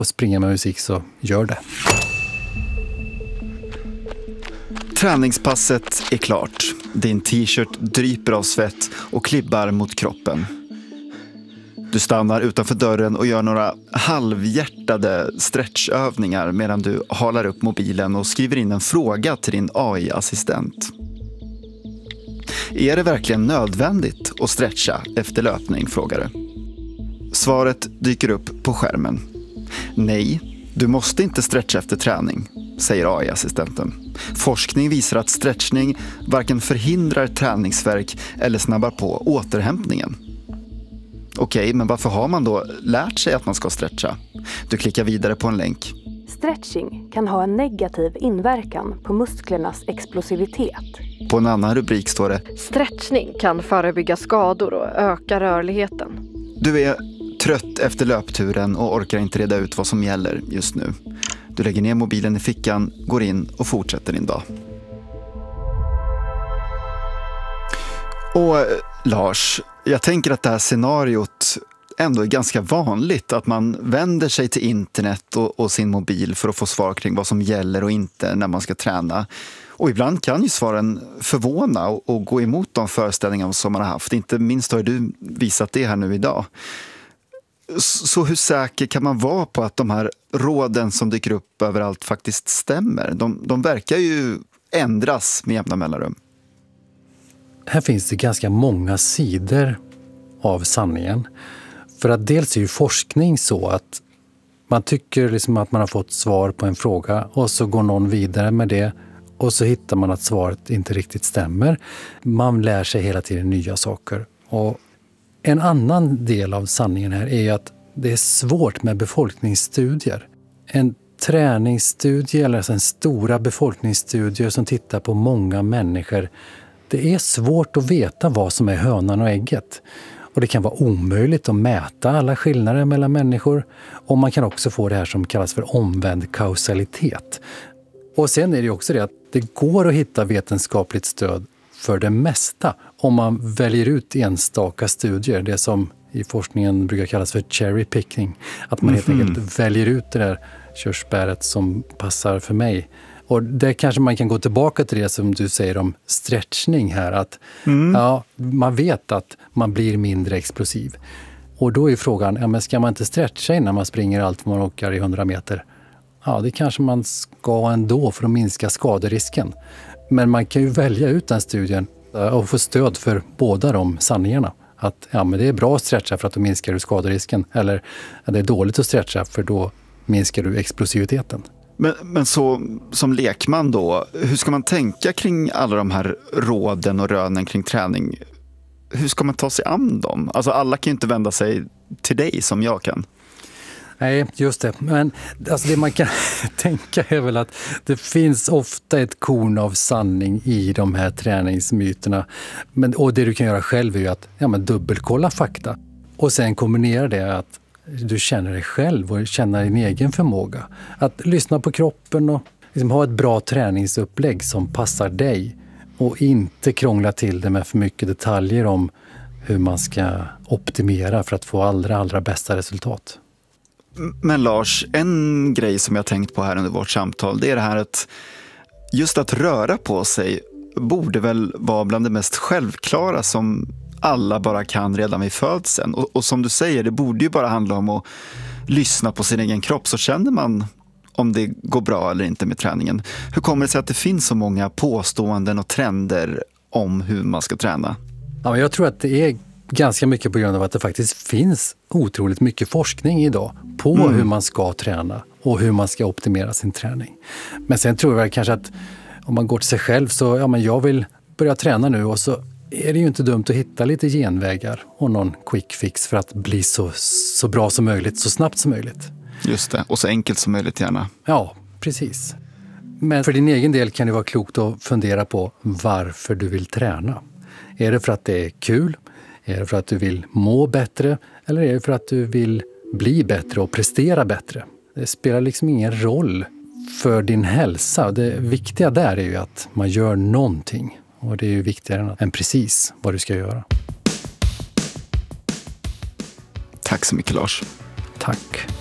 Och springa med musik, så gör det. Träningspasset är klart. Din t-shirt dryper av svett och klibbar mot kroppen. Du stannar utanför dörren och gör några halvhjärtade stretchövningar medan du halar upp mobilen och skriver in en fråga till din AI-assistent. Är det verkligen nödvändigt att stretcha efter löpning, frågar du. Svaret dyker upp på skärmen. Nej, du måste inte stretcha efter träning, säger AI-assistenten. Forskning visar att stretchning varken förhindrar träningsvärk eller snabbar på återhämtningen. Okej, men varför har man då lärt sig att man ska stretcha? Du klickar vidare på en länk. Stretching kan ha en negativ inverkan på musklernas explosivitet. På en annan rubrik står det: Stretchning kan förebygga skador och öka rörligheten. Du är trött efter löpturen och orkar inte reda ut vad som gäller just nu. Du lägger ner mobilen i fickan, går in och fortsätter din dag. Och Lars, jag tänker att det här scenariot ändå är ganska vanligt, att man vänder sig till internet och sin mobil för att få svar kring vad som gäller och inte när man ska träna. Och ibland kan ju svaren förvåna och gå emot de föreställningar som man har haft. Inte minst har du visat det här nu idag. Så hur säker kan man vara på att de här råden som dyker upp överallt faktiskt stämmer? De verkar ju ändras med jämna mellanrum. Här finns det ganska många sidor av sanningen. För att dels är ju forskning så att man tycker liksom att man har fått svar på en fråga och så går någon vidare med det och så hittar man att svaret inte riktigt stämmer. Man lär sig hela tiden nya saker. Och en annan del av sanningen här är ju att det är svårt med befolkningsstudier. En träningsstudie eller alltså en stora befolkningsstudier som tittar på många människor. Det är svårt att veta vad som är hönan och ägget. Och det kan vara omöjligt att mäta alla skillnader mellan människor. Och man kan också få det här som kallas för omvänd kausalitet. Och sen är det ju också det att det går att hitta vetenskapligt stöd för det mesta om man väljer ut enstaka studier. Det som i forskningen brukar kallas för cherry picking. Att man helt enkelt väljer ut det där körsbäret som passar för mig. Och där kanske man kan gå tillbaka till det som du säger om stretchning här. Att ja, man vet att man blir mindre explosiv. Och då är frågan, ja, men ska man inte stretcha innan man springer allt man åker i 100 meter? Ja, det kanske man ska ändå för att minska skaderisken. Men man kan ju välja ut den studien och få stöd för båda de sanningarna. Att ja, men det är bra att stretcha för att då minskar du skaderisken. Eller ja, det är dåligt att stretcha för då minskar du explosiviteten. Men så som lekman då, hur ska man tänka kring alla de här råden och rönen kring träning? Hur ska man ta sig an dem? Alltså alla kan ju inte vända sig till dig som jag kan. Nej, just det. Men alltså det man kan tänka är väl att det finns ofta ett korn av sanning i de här träningsmyterna. Och det du kan göra själv är ju att dubbelkolla fakta. Och sen kombinera det att du känner dig själv och känner din egen förmåga. Att lyssna på kroppen och liksom ha ett bra träningsupplägg som passar dig. Och inte krångla till det med för mycket detaljer om hur man ska optimera för att få allra bästa resultat. Men Lars, en grej som jag tänkt på här under vårt samtal, det är det här att just att röra på sig borde väl vara bland det mest självklara som alla bara kan redan vid födseln. Och som du säger, det borde ju bara handla om att lyssna på sin egen kropp, så känner man om det går bra eller inte med träningen. Hur kommer det sig att det finns så många påståenden och trender om hur man ska träna? Ja, jag tror att det är ganska mycket på grund av att det faktiskt finns otroligt mycket forskning idag på hur man ska träna och hur man ska optimera sin träning. Men sen tror jag kanske att om man går till sig själv så, men jag vill börja träna nu, och så är det ju inte dumt att hitta lite genvägar och någon quick fix för att bli så bra som möjligt, så snabbt som möjligt. Just det, och så enkelt som möjligt gärna. Ja, precis. Men för din egen del kan det vara klokt att fundera på varför du vill träna. Är det för att det är kul? Är det för att du vill må bättre? Eller är det för att du vill bli bättre och prestera bättre? Det spelar liksom ingen roll för din hälsa. Det viktiga där är ju att man gör någonting. Och det är ju viktigare än precis vad du ska göra. Tack så mycket, Lars. Tack.